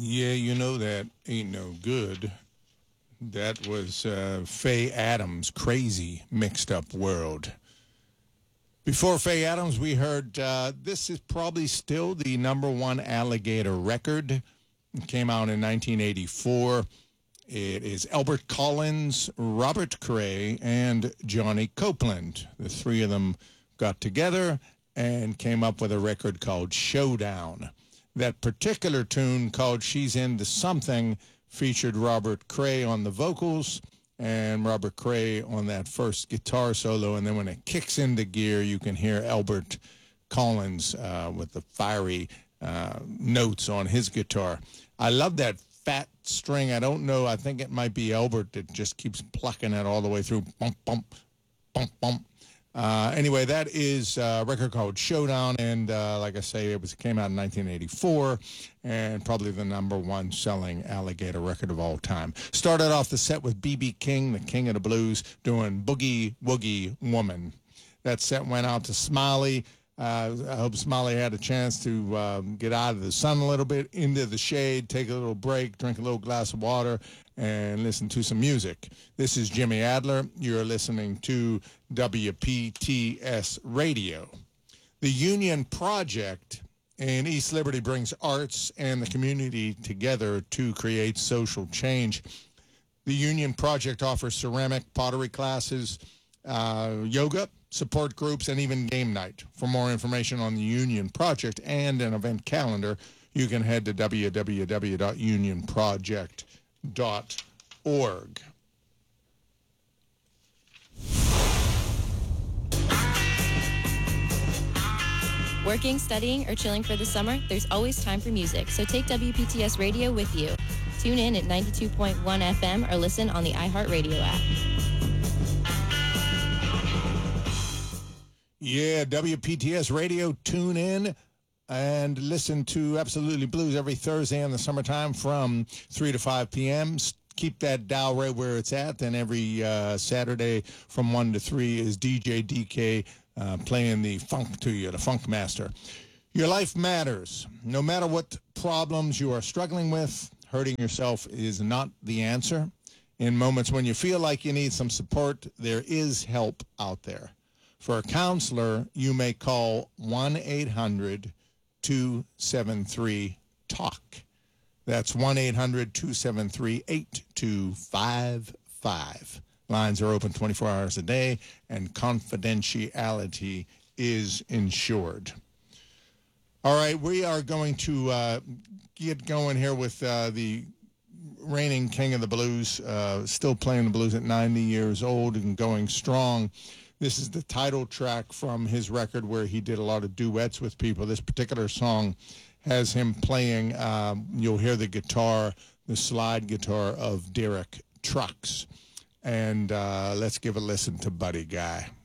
Yeah, you know that ain't no good. That was Faye Adams' Crazy Mixed Up World. Before Faye Adams, we heard this is probably still the number one Alligator record. It came out in 1984. It is Albert Collins, Robert Cray, and Johnny Copeland. The three of them got together and came up with a record called Showdown. That particular tune called She's Into Something featured Robert Cray on the vocals and Robert Cray on that first guitar solo. And then when it kicks into gear, you can hear Albert Collins with the fiery notes on his guitar. I love that fat string. I don't know. I think it might be Albert that just keeps plucking it all the way through. Bump, bump, bump, bump. Anyway, that is a record called Showdown, and like I say, it came out in 1984, and probably the number one selling Alligator record of all time. Started off the set with B.B. King, the king of the blues, doing Boogie Woogie Woman. That set went out to Smiley. I hope Smiley had a chance to get out of the sun a little bit, into the shade, take a little break, drink a little glass of water, and listen to some music. This is Jimmy Adler. You're listening to WPTS Radio. The Union Project in East Liberty brings arts and the community together to create social change. The Union Project offers ceramic, pottery classes, yoga, support groups, and even game night. For more information on the Union Project and an event calendar, you can head to www.unionproject.org. Working, studying, or chilling for the summer, there's always time for music, so take WPTS Radio with you. Tune in at 92.1 FM or listen on the iHeartRadio app. Yeah, WPTS Radio, tune in and listen to Absolutely Blues every Thursday in the summertime from 3 to 5 p.m. Keep that dial right where it's at. Then every Saturday from 1 to 3 is DJ DK playing the funk to you, the Funk Master. Your life matters. No matter what problems you are struggling with, hurting yourself is not the answer. In moments when you feel like you need some support, there is help out there. For a counselor, you may call 1-800-273-TALK. That's 1-800-273-8255. Lines are open 24 hours a day, and confidentiality is ensured. All right, we are going to get going here with the reigning king of the blues, still playing the blues at 90 years old and going strong. This is the title track from his record where he did a lot of duets with people. This particular song has him playing, you'll hear the guitar, the slide guitar of Derek Trucks. And let's give a listen to Buddy Guy.